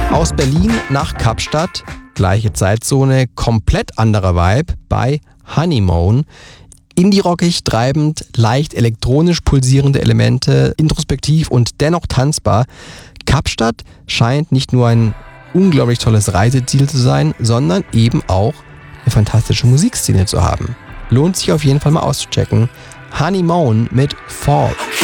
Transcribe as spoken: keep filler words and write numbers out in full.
Aus Berlin nach Kapstadt, gleiche Zeitzone, komplett anderer Vibe bei Honeymoon. Indie-rockig, treibend, leicht elektronisch pulsierende Elemente, introspektiv und dennoch tanzbar. Kapstadt scheint nicht nur ein unglaublich tolles Reiseziel zu sein, sondern eben auch eine fantastische Musikszene zu haben. Lohnt sich auf jeden Fall mal auszuchecken. Honeymoon mit Fall.